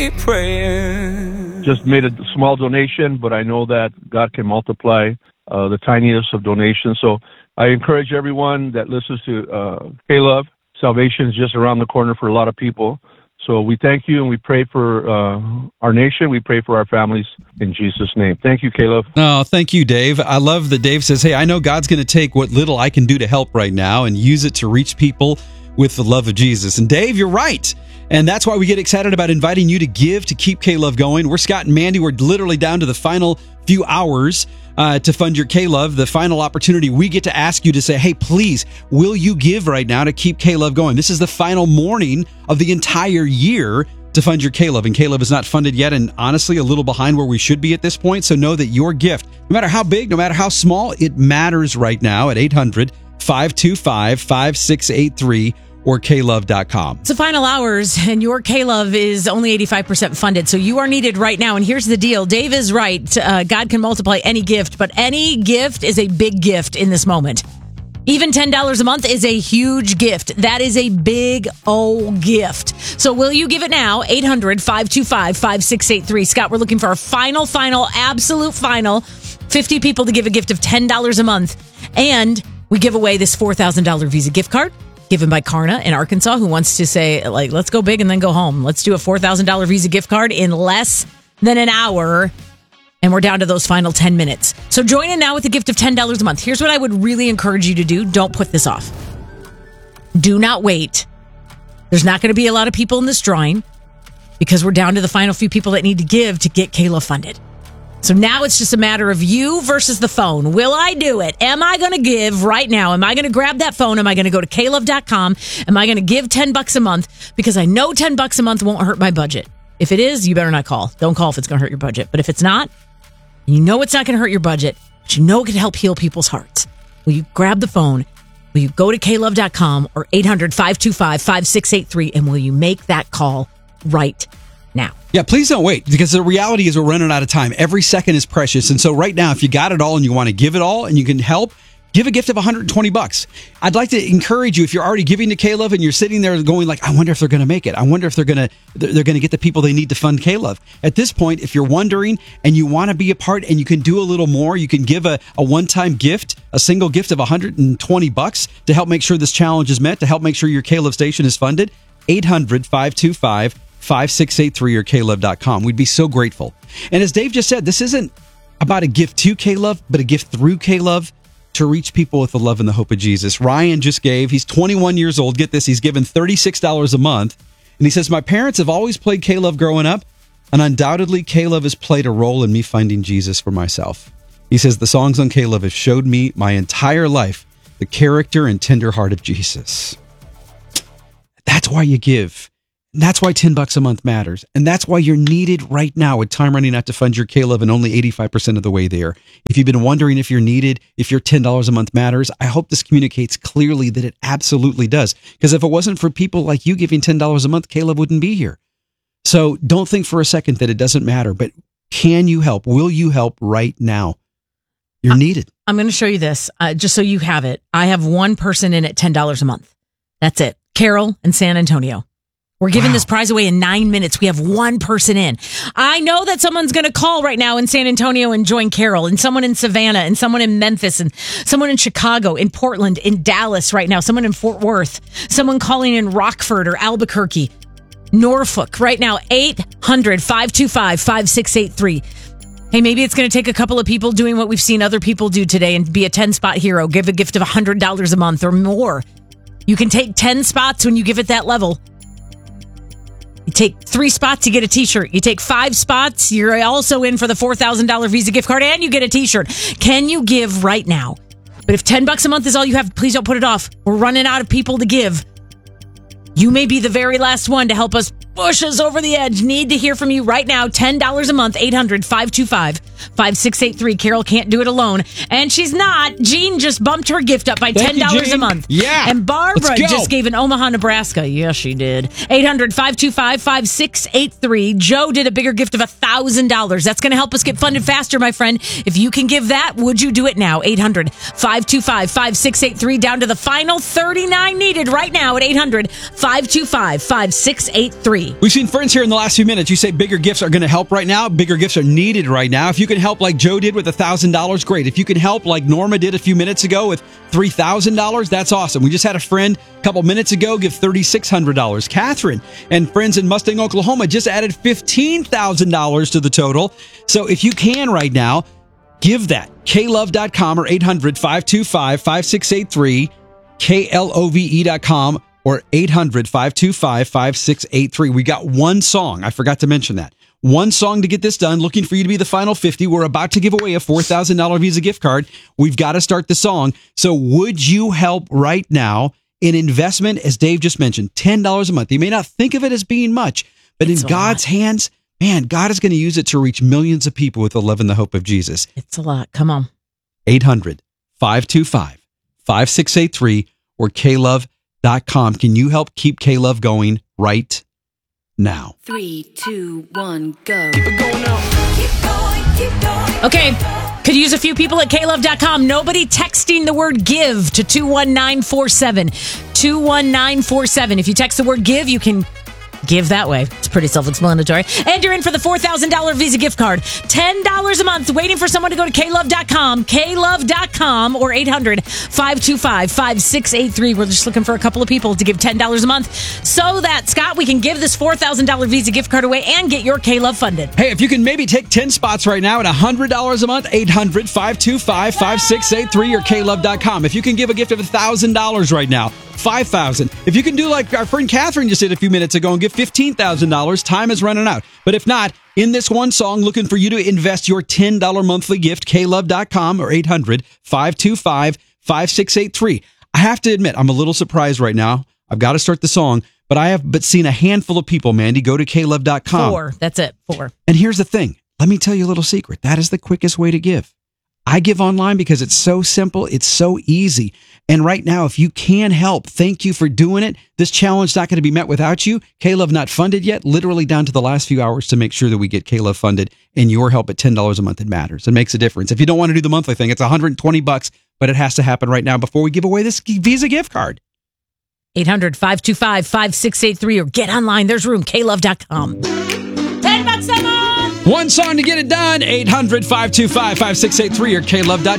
praying. Just made a small donation, but I know that God can multiply the tiniest of donations. So I encourage everyone that listens to K-Love. Salvation is just around the corner for a lot of people. So we thank you and we pray for our nation. We pray for our families in Jesus' name. Thank you, K-Love. Oh, thank you, Dave. I love that Dave says, hey, I know God's going to take what little I can do to help right now and use it to reach people with the love of Jesus. And Dave, you're right. And that's why we get excited about inviting you to give to keep K-Love going. We're Scott and Mandy. We're literally down to the final few hours to fund your K-Love. The final opportunity, we get to ask you to say, hey, please, will you give right now to keep K-Love going? This is the final morning of the entire year to fund your K-Love. And K-Love is not funded yet, and honestly, a little behind where we should be at this point. So know that your gift, no matter how big, no matter how small, it matters right now at 800-525-5683 or klove.com. It's the final hours, and your K-Love is only 85% funded, so you are needed right now. And here's the deal. Dave is right. God can multiply any gift, but any gift is a big gift in this moment. Even $10 a month is a huge gift. That is a big old gift. So will you give it now? 800-525-5683. Scott, we're looking for a absolute final 50 people to give a gift of $10 a month. And we give away this $4,000 Visa gift card given by Karna in Arkansas, who wants to say, like, let's go big and then go home. Let's do a $4,000 Visa gift card in less than an hour. And we're down to those final 10 minutes. So join in now with a gift of $10 a month. Here's what I would really encourage you to do. Don't put this off. Do not wait. There's not going to be a lot of people in this drawing because we're down to the final few people that need to give to get K-Love funded. So now it's just a matter of you versus the phone. Will I do it? Am I going to give right now? Am I going to grab that phone? Am I going to go to klove.com? Am I going to give $10 a month? Because I know $10 a month won't hurt my budget. If it is, you better not call. Don't call if it's going to hurt your budget. But if it's not, you know it's not going to hurt your budget, but you know it can help heal people's hearts. Will you grab the phone? Will you go to klove.com or 800-525-5683 and will you make that call right now? Yeah, please don't wait, because the reality is we're running out of time. Every second is precious. And so right now, if you got it all and you want to give it all and you can help, give a gift of $120. I'd like to encourage you, if you're already giving to K-Love and you're sitting there going like, I wonder if they're going to make it. I wonder if they're going to get the people they need to fund K-Love. At this point, if you're wondering and you want to be a part and you can do a little more, you can give a one-time gift, a single gift of $120 to help make sure this challenge is met, to help make sure your K-Love station is funded. 800-525-5683 or klove.com. We'd be so grateful. And as Dave just said, this isn't about a gift to K-Love, but a gift through K-Love to reach people with the love and the hope of Jesus. Ryan just gave, he's 21 years old. Get this, he's given $36 a month. And he says, my parents have always played K-Love growing up, and undoubtedly K-Love has played a role in me finding Jesus for myself. He says, the songs on K-Love have showed me my entire life the character and tender heart of Jesus. That's why you give. And that's why $10 a month matters. And that's why you're needed right now with time running out to fund your K-Love and only 85% of the way there. If you've been wondering if you're needed, if your $10 a month matters, I hope this communicates clearly that it absolutely does. Because if it wasn't for people like you giving $10 a month, K-Love wouldn't be here. So don't think for a second that it doesn't matter, but can you help? Will you help right now? You're needed. I'm going to show you this just so you have it. I have one person in at $10 a month. That's it. Carol in San Antonio. We're giving this prize away in 9 minutes. We have one person in. I know that someone's going to call right now in San Antonio and join Carol, and someone in Savannah, and someone in Memphis, and someone in Chicago, in Portland, in Dallas right now, someone in Fort Worth, someone calling in Rockford or Albuquerque, Norfolk right now, 800-525-5683. Hey, maybe it's going to take a couple of people doing what we've seen other people do today and be a 10-spot hero. Give a gift of $100 a month or more. You can take 10 spots when you give it that level. You take 3 spots, you get a t-shirt. You take 5 spots, you're also in for the $4,000 Visa gift card, and you get a t-shirt. Can you give right now? But if $10 a month is all you have, please don't put it off. We're running out of people to give. You may be the very last one to help us push us over the edge. Need to hear from you right now. $10 a month, 800-525-5683. Carol can't do it alone. And she's not. Jean just bumped her gift up by $10 a month. Yeah. And Barbara just gave an Omaha, Nebraska. Yes, she did. 800-525-5683. Joe did a bigger gift of $1,000. That's going to help us get funded faster, my friend. If you can give that, would you do it now? 800-525-5683. Down to the final 39 needed right now at 800-525-5683. free. We've seen friends here in the last few minutes. You say bigger gifts are going to help right now. Bigger gifts are needed right now. If you can help like Joe did with $1,000, great. If you can help like Norma did a few minutes ago with $3,000, that's awesome. We just had a friend a couple minutes ago give $3,600. Catherine and friends in Mustang, Oklahoma just added $15,000 to the total. So if you can right now, give that. klove.com or 800-525-5683, klove.com or 800-525-5683. We got one song. I forgot to mention that. One song to get this done. Looking for you to be the final 50. We're about to give away a $4,000 Visa gift card. We've got to start the song. So would you help right now in investment, as Dave just mentioned, $10 a month? You may not think of it as being much, but in God's hands, man, God is going to use it to reach millions of people with the love and the hope of Jesus. It's a lot. Come on. 800-525-5683 or klove.com. Can you help keep K-Love going right now? 3, 2, 1, go. Keep it going now. Keep going, keep going. Okay. Could use a few people at klove.com. Nobody texting the word give to 21947. 21947. If you text the word give, you can give that way. It's pretty self-explanatory. And you're in for the $4,000 Visa gift card. $10 a month, waiting for someone to go to klove.com, klove.com, or 800-525-5683. We're just looking for a couple of people to give $10 a month so that, Scott, we can give this $4,000 Visa gift card away and get your K-Love funded. Hey, if you can maybe take 10 spots right now at $100 a month, 800-525-5683 or klove.com. If you can give a gift of $1,000 right now, $5,000. If you can do like our friend Catherine just did a few minutes ago and give $15,000, time is running out. But if not, in this one song, looking for you to invest your $10 monthly gift, klove.com or 800-525-5683. I have to admit, I'm a little surprised right now. I've got to start the song, but I have seen a handful of people, Mandy, go to klove.com. 4. That's it. 4. And here's the thing. Let me tell you a little secret. That is the quickest way to give. I give online because it's so simple. It's so easy. And right now, if you can help, thank you for doing it. This challenge is not going to be met without you. K-Love not funded yet, literally down to the last few hours to make sure that we get K-Love funded. And your help at $10 a month, it matters. It makes a difference. If you don't want to do the monthly thing, it's $120, but it has to happen right now before we give away this Visa gift card. 800-525-5683 or get online. There's room. klove.com. $10 a month. One song to get it done. 800-525-5683 or klove.com.